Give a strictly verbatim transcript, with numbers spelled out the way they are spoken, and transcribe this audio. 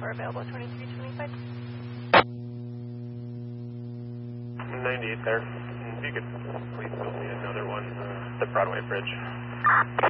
for available twenty-three twenty-five. ninety-eight there. If you could please build me another one, uh, the Broadway Bridge.